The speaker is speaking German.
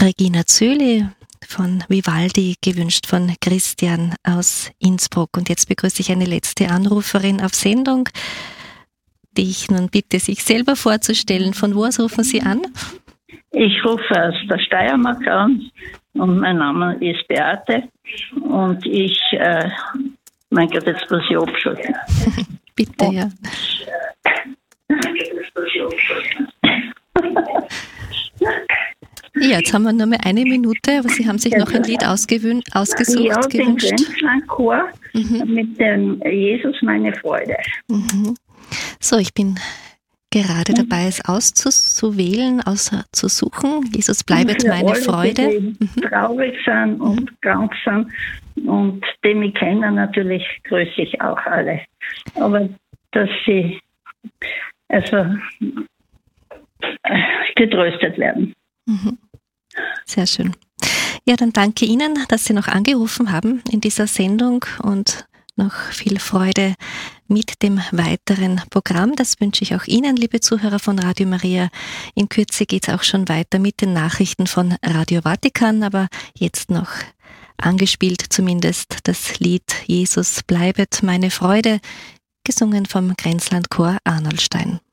Regina Zöli von Vivaldi, gewünscht von Christian aus Innsbruck. Und jetzt begrüße ich eine letzte Anruferin auf Sendung, die ich nun bitte, sich selber vorzustellen. Von wo aus rufen Sie an? Ich rufe aus der Steiermark an und mein Name ist Beate und ich, mein Gott, jetzt muss ich abschalten. Bitte, ja. Ja, jetzt haben wir nur mehr eine Minute, aber Sie haben sich noch ein Lied ausgesucht, ja, gewünscht. Den Grenzlandchor mit dem Jesus meine Freude. Mhm. So, ich bin gerade dabei, es auszuwählen, auszusuchen. Jesus bleibet meine alle, Freude. Die traurig sind und krank sind und die mich kennen, natürlich grüße ich auch alle. Aber dass sie getröstet werden. Mhm. Sehr schön. Ja, dann danke Ihnen, dass Sie noch angerufen haben in dieser Sendung und noch viel Freude mit dem weiteren Programm. Das wünsche ich auch Ihnen, liebe Zuhörer von Radio Maria. In Kürze geht es auch schon weiter mit den Nachrichten von Radio Vatikan, aber jetzt noch angespielt zumindest das Lied Jesus bleibet meine Freude, gesungen vom Grenzlandchor Arnoldstein.